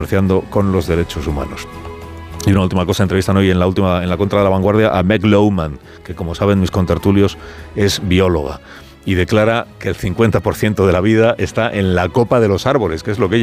con los derechos humanos. Y una última cosa, entrevistan hoy en la Contra de la Vanguardia a Meg Lowman, que como saben mis contertulios es bióloga, y declara que el 50% de la vida está en la copa de los árboles, que es lo que ella